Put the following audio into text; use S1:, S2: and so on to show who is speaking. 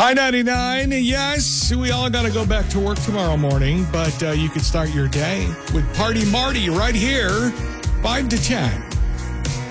S1: I-99, yes, we all got to go back to work tomorrow morning, but you could start your day with Party Marty right here, 5 to 10.